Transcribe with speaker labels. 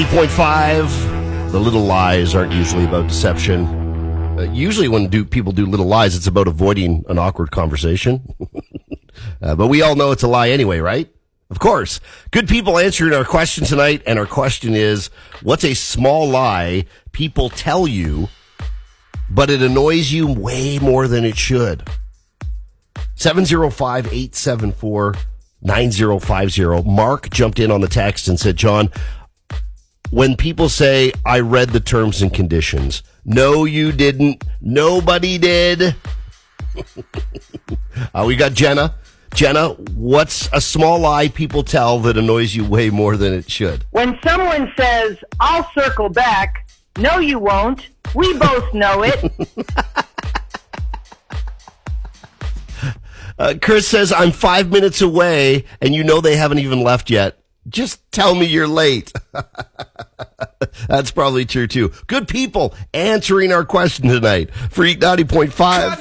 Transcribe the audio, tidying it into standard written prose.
Speaker 1: 8.5. The little lies aren't usually about deception. Usually when people do little lies, it's about avoiding an awkward conversation. But we all know it's a lie anyway, right? Of course. Good people answering our question tonight, and our question is, what's a small lie people tell you, but it annoys you way more than it should? 705-874-9050. Mark jumped in on the text and said, John, when people say, I read the terms and conditions. No, you didn't. Nobody did. We got Jenna. Jenna, what's a small lie people tell that annoys you way more than it should?
Speaker 2: When someone says, I'll circle back, no, you won't. We both know it.
Speaker 1: Chris says, I'm 5 minutes away, and you know they haven't even left yet. Just tell me you're late. That's probably true, too. Good people answering our question tonight. Freak 90.5.